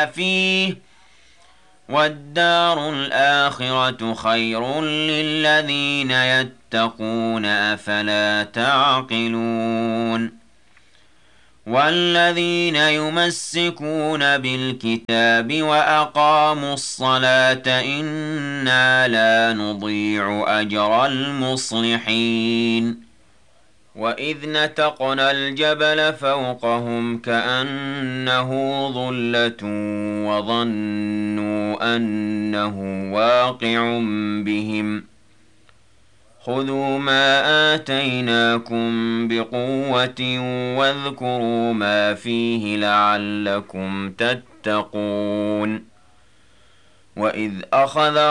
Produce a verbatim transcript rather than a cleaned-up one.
فيه والدار الآخرة خير للذين يتقون أفلا تعقلون والذين يمسكون بالكتاب وأقاموا الصلاة إنا لا نضيع أجر المصلحين وإذ نتقنا الجبل فوقهم كأنه ظلة وظنوا أنه واقع بهم خذوا ما آتيناكم بقوة واذكروا ما فيه لعلكم تتقون وإذ أخذ